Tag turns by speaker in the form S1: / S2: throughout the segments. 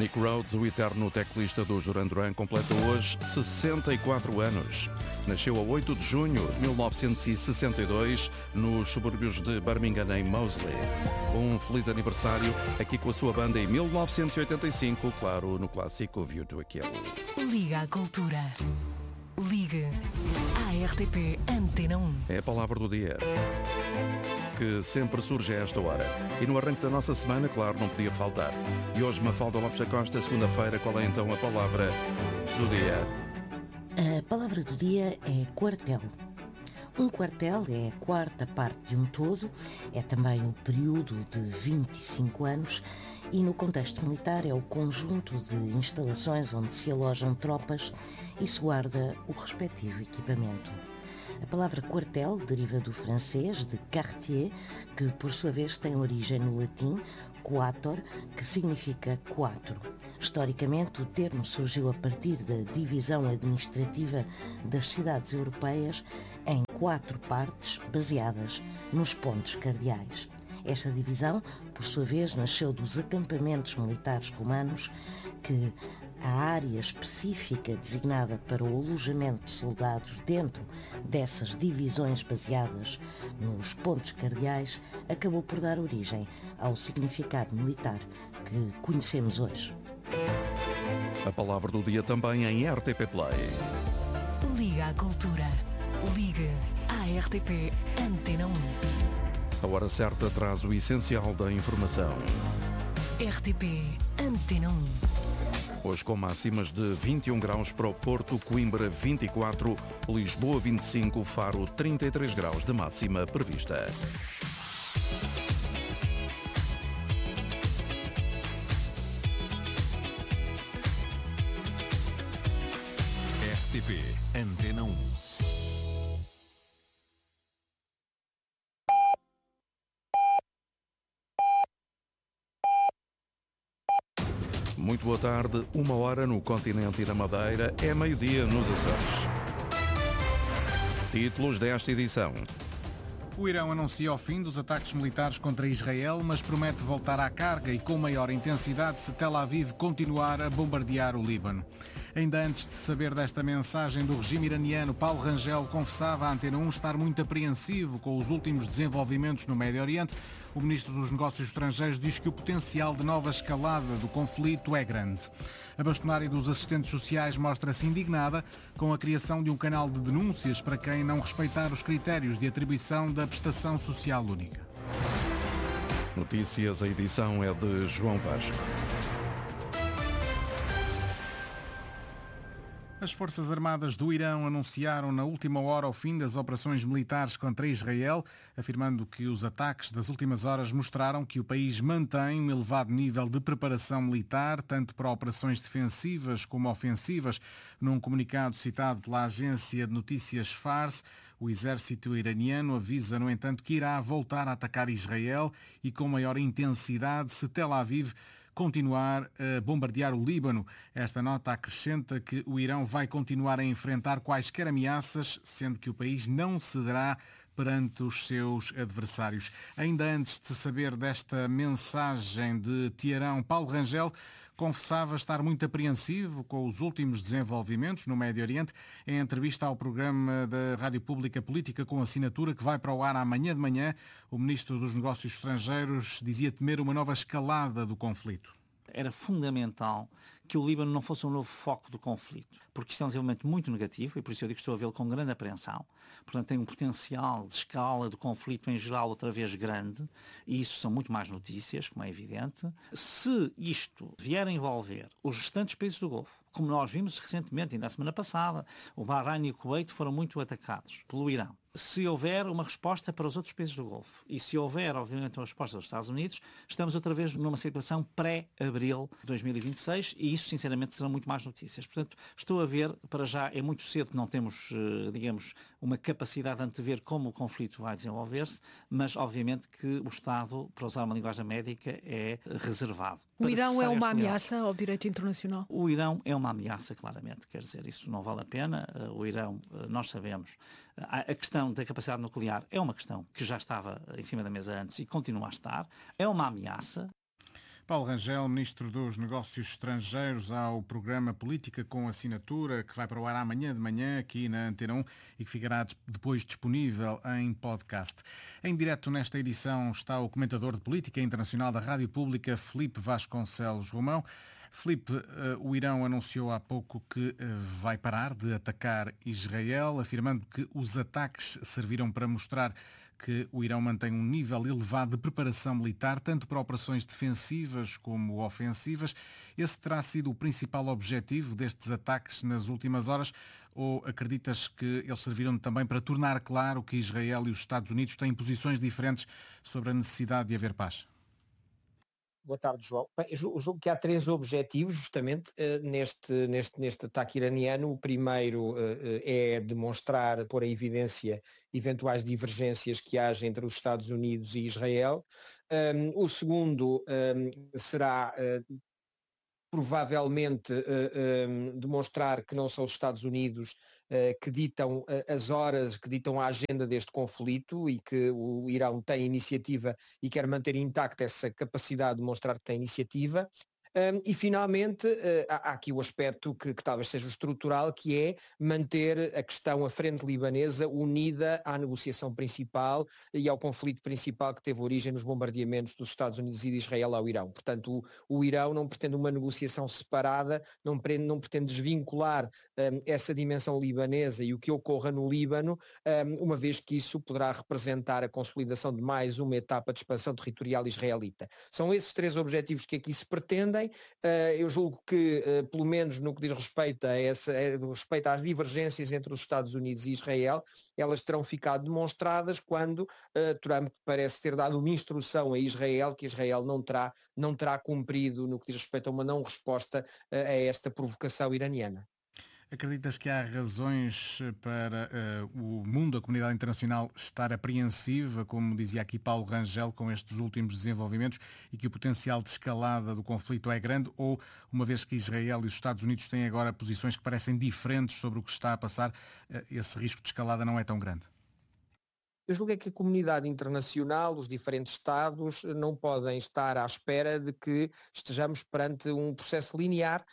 S1: Nick Rhodes, o eterno teclista dos Duran Duran, completa hoje 64 anos. Nasceu a 8 de junho de 1962 nos subúrbios de Birmingham, em Moseley. Um feliz aniversário aqui com a sua banda em 1985, claro, no clássico View to a Kill.
S2: Liga à Cultura. Ligue à RTP Antena 1.
S1: É a palavra do dia, que sempre surge a esta hora. E no arranque da nossa semana, claro, não podia faltar. E hoje, Mafalda Lopes da Costa, segunda-feira, qual é então a palavra do dia?
S3: A palavra do dia é quartel. Um quartel é a quarta parte de um todo, é também o período de 25 anos e, no contexto militar, é o conjunto de instalações onde se alojam tropas e se guarda o respectivo equipamento. A palavra quartel deriva do francês de quartier, que por sua vez tem origem no latim quator, que significa quatro. Historicamente, o termo surgiu a partir da divisão administrativa das cidades europeias em 4 partes baseadas nos pontos cardeais. Esta divisão, por sua vez, nasceu dos acampamentos militares romanos, que a área específica designada para o alojamento de soldados dentro dessas divisões baseadas nos pontos cardeais acabou por dar origem ao significado militar que conhecemos hoje.
S1: A palavra do dia também em RTP Play.
S2: Liga à Cultura. Ligue à RTP Antena 1.
S1: A hora certa traz o essencial da informação.
S2: RTP Antena 1.
S1: Hoje com máximas de 21 graus para o Porto, Coimbra 24, Lisboa 25, Faro 33 graus de máxima prevista.
S4: RTP Antena 1.
S1: Muito boa tarde, 1h no continente e na Madeira, é meio-dia nos Açores. Títulos desta edição.
S5: O Irão anuncia o fim dos ataques militares contra Israel, mas promete voltar à carga e com maior intensidade se Tel Aviv continuar a bombardear o Líbano. Ainda antes de saber desta mensagem do regime iraniano, Paulo Rangel confessava à Antena 1 estar muito apreensivo com os últimos desenvolvimentos no Médio Oriente. O ministro dos Negócios Estrangeiros diz que o potencial de nova escalada do conflito é grande. A bastonária dos assistentes sociais mostra-se indignada com a criação de um canal de denúncias para quem não respeitar os critérios de atribuição da prestação social única.
S1: Notícias, a edição é de João Vasco.
S5: As Forças Armadas do Irão anunciaram na última hora o fim das operações militares contra Israel, afirmando que os ataques das últimas horas mostraram que o país mantém um elevado nível de preparação militar, tanto para operações defensivas como ofensivas. Num comunicado citado pela agência de notícias Fars, o exército iraniano avisa, no entanto, que irá voltar a atacar Israel e com maior intensidade se Tel Aviv continuar a bombardear o Líbano. Esta nota acrescenta que o Irão vai continuar a enfrentar quaisquer ameaças, sendo que o país não cederá perante os seus adversários. Ainda antes de saber desta mensagem de Teherão, Paulo Rangel confessava estar muito apreensivo com os últimos desenvolvimentos no Médio Oriente. Em entrevista ao programa da Rádio Pública Política com Assinatura, que vai para o ar amanhã de manhã, o ministro dos Negócios Estrangeiros dizia temer uma nova escalada do conflito.
S6: Era fundamental que o Líbano não fosse um novo foco do conflito, porque isto é um desenvolvimento muito negativo e por isso eu digo que estou a vê-lo com grande apreensão. Portanto, tem um potencial de escala do conflito em geral outra vez grande e isso são muito mais notícias, como é evidente. Se isto vier a envolver os restantes países do Golfo, como nós vimos recentemente, ainda a semana passada, o Bahrein e o Kuwait foram muito atacados pelo Irão. Se houver uma resposta para os outros países do Golfo e se houver, obviamente, uma resposta dos Estados Unidos, estamos outra vez numa situação pré-abril de 2026 e isso, sinceramente, serão muito mais notícias. Portanto, estou a ver, para já é muito cedo, não temos, digamos, uma capacidade de antever como o conflito vai desenvolver-se, mas, obviamente, que o Estado, para usar uma linguagem médica, é reservado.
S7: O Irão é uma ameaça ao direito internacional?
S6: O Irão é uma ameaça, claramente, quer dizer, isso não vale a pena. O Irão, nós sabemos, a questão da capacidade nuclear é uma questão que já estava em cima da mesa antes e continua a estar. É uma ameaça.
S5: Paulo Rangel, Ministro dos Negócios Estrangeiros, ao programa Política com Assinatura, que vai para o ar amanhã de manhã aqui na Antena 1 e que ficará depois disponível em podcast. Em direto nesta edição está o comentador de Política Internacional da Rádio Pública, Filipe Vasconcelos Romão. Filipe, o Irão anunciou há pouco que vai parar de atacar Israel, afirmando que os ataques serviram para mostrar que o Irão mantém um nível elevado de preparação militar, tanto para operações defensivas como ofensivas. Esse terá sido o principal objetivo destes ataques nas últimas horas, ou acreditas que eles serviram também para tornar claro que Israel e os Estados Unidos têm posições diferentes sobre a necessidade de haver paz?
S4: Boa tarde, João. Bem, eu julgo que há 3 objetivos, justamente, neste ataque iraniano. O primeiro é demonstrar, pôr em evidência eventuais divergências que haja entre os Estados Unidos e Israel. O segundo será provavelmente demonstrar que não são os Estados Unidos que ditam as horas, que ditam a agenda deste conflito e que o Irão tem iniciativa e quer manter intacta essa capacidade de mostrar que tem iniciativa. E finalmente há aqui o aspecto que talvez seja o estrutural, que é manter a questão, a frente libanesa, unida à negociação principal e ao conflito principal que teve origem nos bombardeamentos dos Estados Unidos e de Israel ao Irão. Portanto, o Irão não pretende uma negociação separada, não pretende desvincular essa dimensão libanesa e o que ocorra no Líbano, uma vez que isso poderá representar a consolidação de mais uma etapa de expansão territorial israelita. São esses 3 objetivos que aqui se pretendem. Eu julgo que, pelo menos no que diz respeito às divergências entre os Estados Unidos e Israel, elas terão ficado demonstradas quando Trump parece ter dado uma instrução a Israel que Israel não terá cumprido no que diz respeito a uma não resposta a esta provocação iraniana.
S5: Acreditas que há razões para o mundo, a comunidade internacional, estar apreensiva, como dizia aqui Paulo Rangel, com estes últimos desenvolvimentos e que o potencial de escalada do conflito é grande, ou, uma vez que Israel e os Estados Unidos têm agora posições que parecem diferentes sobre o que está a passar, esse risco de escalada não é tão grande?
S4: Eu julgo que a comunidade internacional, os diferentes Estados, não podem estar à espera de que estejamos perante um processo linear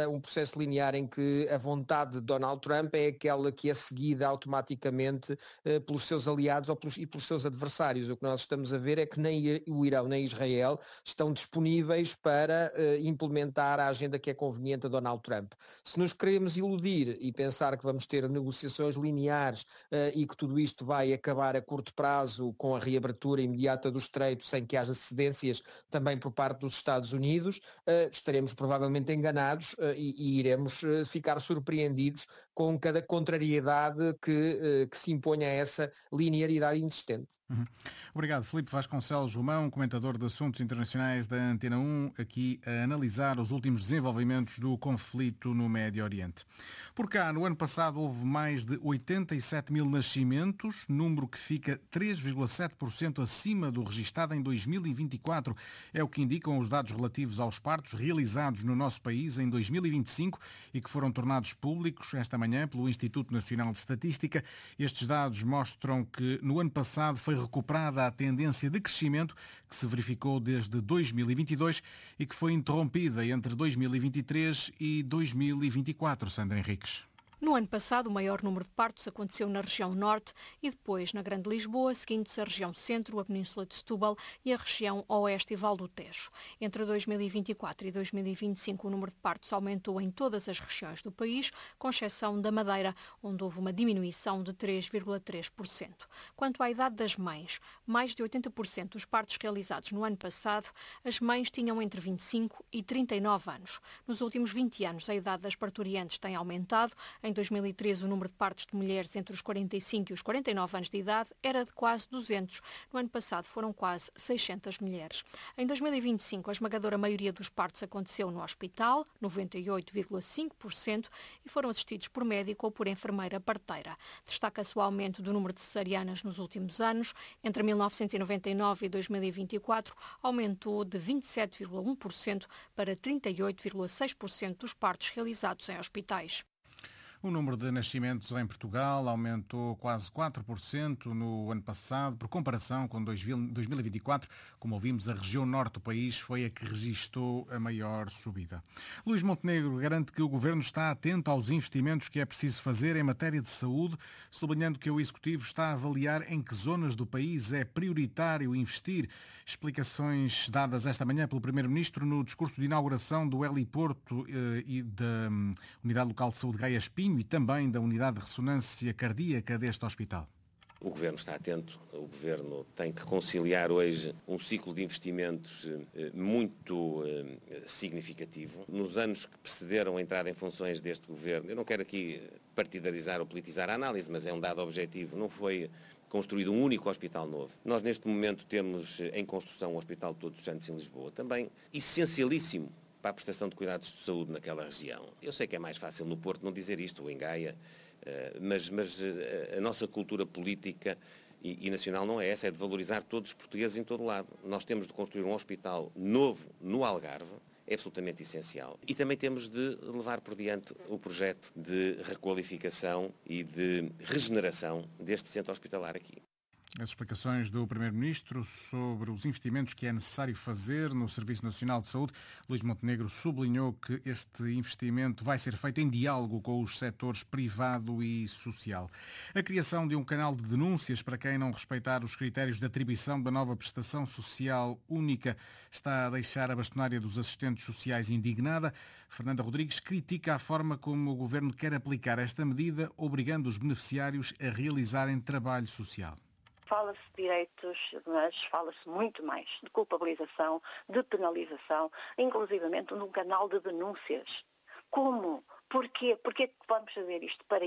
S4: em que a vontade de Donald Trump é aquela que é seguida automaticamente pelos seus aliados e pelos seus adversários. O que nós estamos a ver é que nem o Irão nem Israel estão disponíveis para implementar a agenda que é conveniente a Donald Trump. Se nos queremos iludir e pensar que vamos ter negociações lineares e que tudo isto vai acabar a curto prazo com a reabertura imediata do Estreito sem que haja cedências também por parte dos Estados Unidos, estaremos provavelmente enganados e iremos ficar surpreendidos com cada contrariedade que se imponha a essa linearidade inexistente.
S5: Obrigado, Filipe Vasconcelos Romão, comentador de assuntos internacionais da Antena 1, aqui a analisar os últimos desenvolvimentos do conflito no Médio Oriente. Por cá, no ano passado houve mais de 87 mil nascimentos, número que fica 3,7% acima do registado em 2024. É o que indicam os dados relativos aos partos realizados no nosso país em 2025 e que foram tornados públicos esta manhã pelo Instituto Nacional de Estatística. Estes dados mostram que no ano passado foi recuperada a tendência de crescimento que se verificou desde 2022 e que foi interrompida entre 2023 e 2024, Sandra Henriques.
S8: No ano passado, o maior número de partos aconteceu na região norte e depois na Grande Lisboa, seguindo-se a região centro, a Península de Setúbal e a região oeste e Val do Tejo. Entre 2024 e 2025, o número de partos aumentou em todas as regiões do país, com exceção da Madeira, onde houve uma diminuição de 3,3%. Quanto à idade das mães, mais de 80% dos partos realizados no ano passado, as mães tinham entre 25 e 39 anos. Nos últimos 20 anos, a idade das parturientes tem aumentado. Em 2013, o número de partos de mulheres entre os 45 e os 49 anos de idade era de quase 200. No ano passado foram quase 600 mulheres. Em 2025, a esmagadora maioria dos partos aconteceu no hospital, 98,5%, e foram assistidos por médico ou por enfermeira parteira. Destaca-se o aumento do número de cesarianas nos últimos anos. Entre 1999 e 2024, aumentou de 27,1% para 38,6% dos partos realizados em hospitais.
S5: O número de nascimentos em Portugal aumentou quase 4% no ano passado, por comparação com 2024. Como ouvimos, a região norte do país foi a que registrou a maior subida. Luís Montenegro garante que o Governo está atento aos investimentos que é preciso fazer em matéria de saúde, sublinhando que o Executivo está a avaliar em que zonas do país é prioritário investir. Explicações dadas esta manhã pelo Primeiro-Ministro no discurso de inauguração do heliporto e da Unidade Local de Saúde Gaia Espinho e também da Unidade de Ressonância Cardíaca deste hospital.
S9: O Governo está atento, o Governo tem que conciliar hoje um ciclo de investimentos muito significativo. Nos anos que precederam a entrada em funções deste Governo, eu não quero aqui partidarizar ou politizar a análise, mas é um dado objetivo, não foi construído um único hospital novo. Nós neste momento temos em construção o Hospital de Todos os Santos em Lisboa, também essencialíssimo para a prestação de cuidados de saúde naquela região. Eu sei que é mais fácil no Porto não dizer isto, ou em Gaia, mas a nossa cultura política e nacional não é essa, é de valorizar todos os portugueses em todo lado. Nós temos de construir um hospital novo no Algarve, é absolutamente essencial. E também temos de levar por diante o projeto de requalificação e de regeneração deste centro hospitalar aqui.
S5: As explicações do Primeiro-Ministro sobre os investimentos que é necessário fazer no Serviço Nacional de Saúde. Luís Montenegro sublinhou que este investimento vai ser feito em diálogo com os setores privado e social. A criação de um canal de denúncias para quem não respeitar os critérios de atribuição da nova prestação social única está a deixar a bastonária dos assistentes sociais indignada. Fernanda Rodrigues critica a forma como o Governo quer aplicar esta medida, obrigando os beneficiários a realizarem trabalho social.
S10: Fala-se de direitos, mas fala-se muito mais de culpabilização, de penalização, inclusivamente num canal de denúncias. Como? Porquê? Porquê que vamos fazer isto para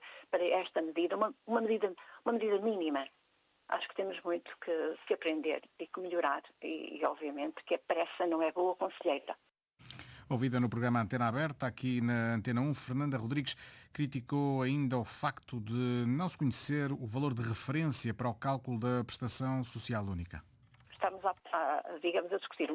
S10: esta medida? Uma medida mínima. Acho que temos muito que aprender e que melhorar. E obviamente, que a pressa não é boa conselheira.
S5: Ouvida no programa Antena Aberta, aqui na Antena 1, Fernanda Rodrigues criticou ainda o facto de não se conhecer o valor de referência para o cálculo da prestação social única.
S10: Estamos a discutir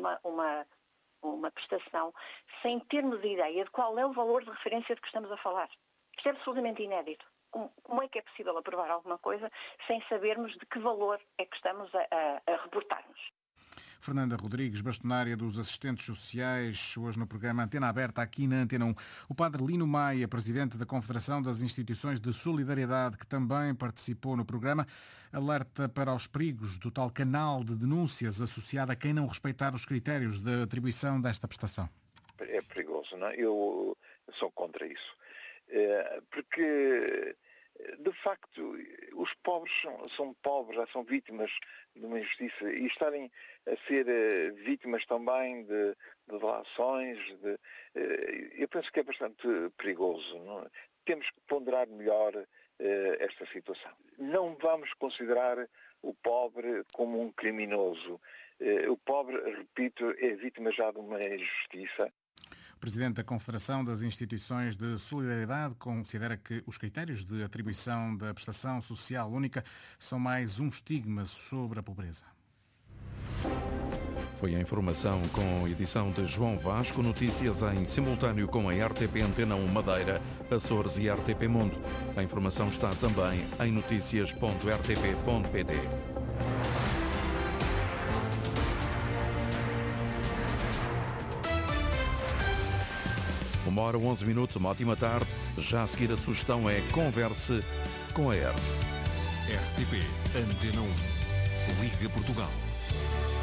S10: uma prestação sem termos ideia de qual é o valor de referência de que estamos a falar. Isto é absolutamente inédito. Como é que é possível aprovar alguma coisa sem sabermos de que valor é que estamos a reportar-nos?
S5: Fernanda Rodrigues, bastonária dos assistentes sociais, hoje no programa Antena Aberta, aqui na Antena 1. O padre Lino Maia, presidente da Confederação das Instituições de Solidariedade, que também participou no programa, alerta para os perigos do tal canal de denúncias associado a quem não respeitar os critérios de atribuição desta prestação.
S11: É perigoso, não é? Eu sou contra isso. Porque, de facto, os pobres são pobres, já são vítimas de uma injustiça e estarem a ser vítimas também de delações. Eu penso que é bastante perigoso. Não é? Temos que ponderar melhor esta situação. Não vamos considerar o pobre como um criminoso. O pobre, repito, é vítima já de uma injustiça.
S5: O presidente da Confederação das Instituições de Solidariedade considera que os critérios de atribuição da prestação social única são mais um estigma sobre a pobreza.
S1: Foi a informação com edição de João Vasco, notícias em simultâneo com a RTP Antena 1 Madeira, Açores e RTP Mundo. A informação está também em noticias.rtp.pt. 1h11, uma ótima tarde. Já a seguir a sugestão é converse com a ERSE.
S12: RTP Antena 1. Liga Portugal.